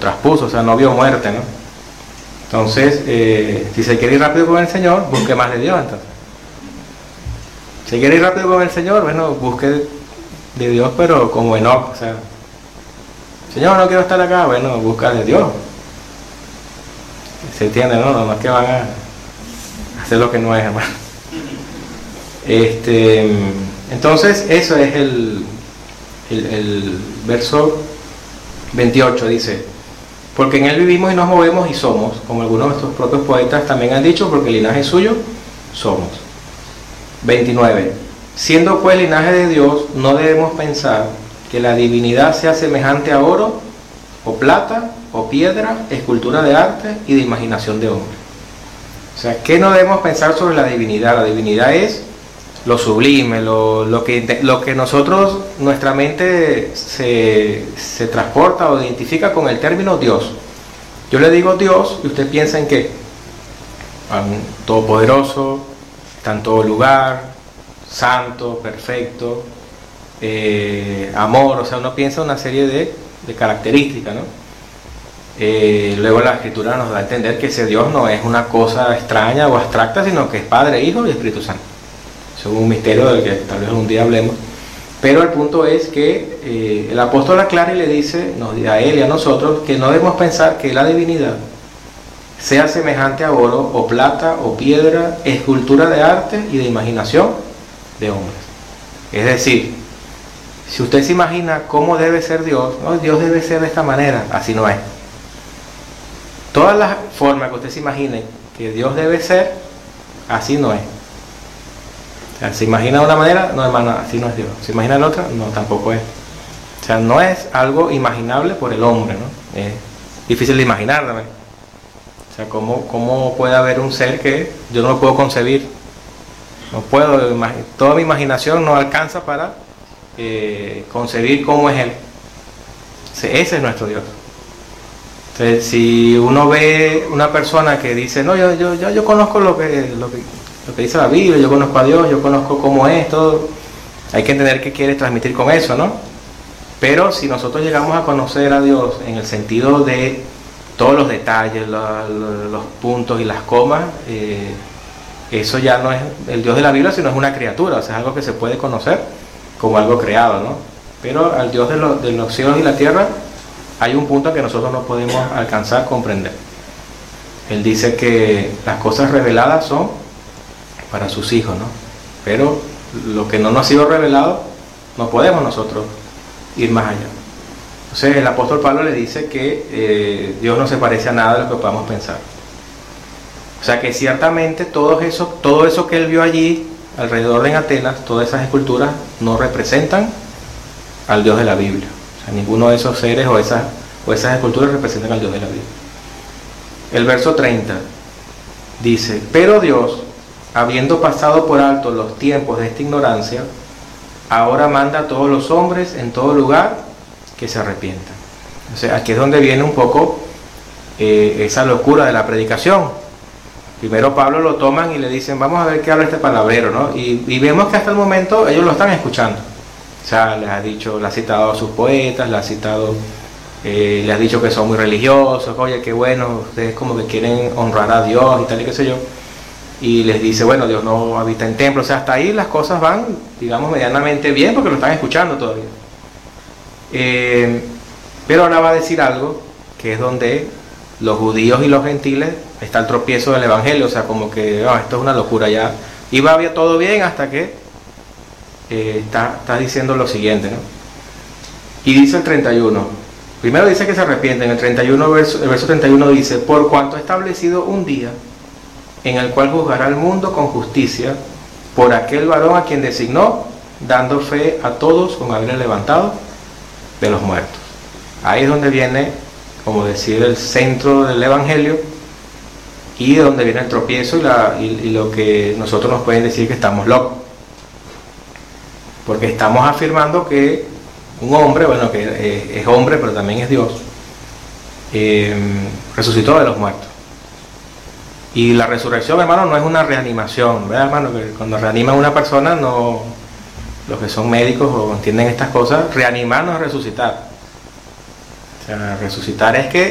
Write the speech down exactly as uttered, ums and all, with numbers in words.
traspuso, o sea, no vio muerte, ¿no? Entonces, eh, si se quiere ir rápido con el Señor, busque más de Dios, entonces. Si quiere ir rápido con el Señor, bueno, busque de Dios, pero como Enoc, o sea, Señor, no quiero estar acá, bueno, busca de Dios. Se entiende, ¿no? No, no es que van a hacer lo que no es, hermano. Este, entonces, eso es el, el, el verso veintiocho, dice: porque en él vivimos y nos movemos y somos, como algunos de nuestros propios poetas también han dicho, porque el linaje suyo somos. veintinueve. Siendo pues linaje de Dios, no debemos pensar que la divinidad sea semejante a oro, o plata, o piedra, escultura de arte y de imaginación de hombre. O sea, ¿qué no debemos pensar sobre la divinidad? La divinidad es lo sublime, lo, lo, que, lo que nosotros, nuestra mente se, se transporta o identifica con el término Dios. Yo le digo Dios y usted piensa en qué: un todopoderoso, está en todo lugar, santo, perfecto, eh, amor, o sea, uno piensa una serie de, de características, ¿no? Eh, luego la Escritura nos da a entender que ese Dios no es una cosa extraña o abstracta, sino que es Padre, Hijo y Espíritu Santo. Eso es un misterio del que tal vez un día hablemos, pero el punto es que eh, el apóstol aclara y le dice, nos, a él y a nosotros, que no debemos pensar que la divinidad sea semejante a oro, o plata, o piedra, escultura de arte y de imaginación de hombres. Es decir, si usted se imagina cómo debe ser Dios, no, Dios debe ser de esta manera, así no es. Todas las formas que usted se imagine que Dios debe ser, así no es. O sea, se imagina de una manera, no, hermano, así no es Dios. Se imagina de otra, no, tampoco es. O sea, no es algo imaginable por el hombre, ¿no? Es difícil de imaginar también. O sea, ¿cómo, cómo puede haber un ser que yo no lo puedo concebir? No puedo, toda mi imaginación no alcanza para eh, concebir cómo es Él. Ese es nuestro Dios. Entonces, si uno ve una persona que dice, no, yo, yo, yo, yo conozco lo que, lo, que, lo que dice la Biblia, yo conozco a Dios, yo conozco cómo es, todo, hay que entender qué quiere transmitir con eso, ¿no? Pero si nosotros llegamos a conocer a Dios en el sentido de todos los detalles, los, los puntos y las comas, eh, eso ya no es el Dios de la Biblia, sino es una criatura, o sea, es algo que se puede conocer como algo creado, ¿no? Pero al Dios de, lo, de los cielos y la tierra hay un punto que nosotros no podemos alcanzar a comprender. Él dice que las cosas reveladas son para sus hijos, ¿no? Pero lo que no nos ha sido revelado, no podemos nosotros ir más allá. Entonces el apóstol Pablo le dice que eh, Dios no se parece a nada de lo que podamos pensar. O sea que ciertamente todo eso, todo eso que él vio allí, alrededor de Atenas, todas esas esculturas, no representan al Dios de la Biblia. O sea, ninguno de esos seres o esas, o esas esculturas representan al Dios de la Biblia. El verso treinta dice: pero Dios, habiendo pasado por alto los tiempos de esta ignorancia, ahora manda a todos los hombres en todo lugar que se arrepientan. O sea, aquí es donde viene un poco eh, esa locura de la predicación. Primero Pablo lo toman y le dicen, vamos a ver qué habla este palabrero, ¿no? Y, y vemos que hasta el momento ellos lo están escuchando. O sea, les ha dicho, le ha citado a sus poetas, le ha citado, eh, le ha dicho que son muy religiosos, oye, qué bueno, ustedes como que quieren honrar a Dios y tal y qué sé yo. Y les dice, bueno, Dios no habita en templos. O sea, hasta ahí las cosas van, digamos, medianamente bien porque lo están escuchando todavía. Eh, pero ahora va a decir algo que es donde los judíos y los gentiles está el tropiezo del evangelio. O sea, como que oh, esto es una locura ya. Iba todo bien hasta que eh, está, está diciendo lo siguiente, ¿no? Y dice el treinta y uno. Primero dice que se arrepienten. El treinta y uno, verso, el verso treinta y uno dice: por cuanto ha establecido un día en el cual juzgará al mundo con justicia por aquel varón a quien designó, dando fe a todos con haberle levantado de los muertos. Ahí es donde viene, como decir, el centro del evangelio y de donde viene el tropiezo y, la, y, y lo que nosotros nos pueden decir que estamos locos, porque estamos afirmando que un hombre, bueno, que eh, es hombre pero también es Dios, eh, resucitó de los muertos. Y la resurrección, hermano, no es una reanimación, ¿verdad, hermano? Que cuando reaniman a una persona, no, los que son médicos o entienden estas cosas, reanimar no es resucitar. O sea, resucitar es que